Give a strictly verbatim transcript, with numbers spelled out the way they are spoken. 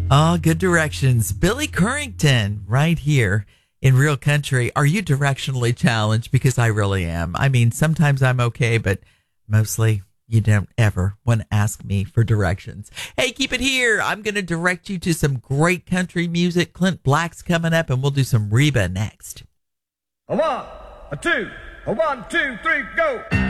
Oh, good directions. Billy Currington right here in Real Country. Are you directionally challenged? Because I really am. I mean, sometimes I'm okay, but mostly you don't ever want to ask me for directions. Hey, keep it here. I'm going to direct you to some great country music. Clint Black's coming up, and we'll do some Reba next. A one, a two, a one, two, three, go.